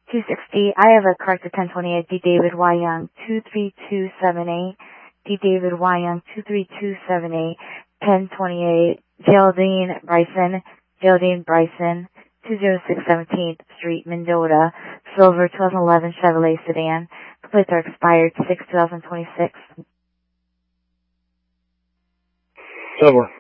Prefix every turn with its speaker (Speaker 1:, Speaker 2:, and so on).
Speaker 1: 260. I have a correct at 1028. D. David Y. Young 23278. D. David Y. Young 23278. 1028. Geraldine Bryson 206 17th Street, Mendota. Silver 2011 Chevrolet sedan. Plates are expired 6/2026.
Speaker 2: Silver.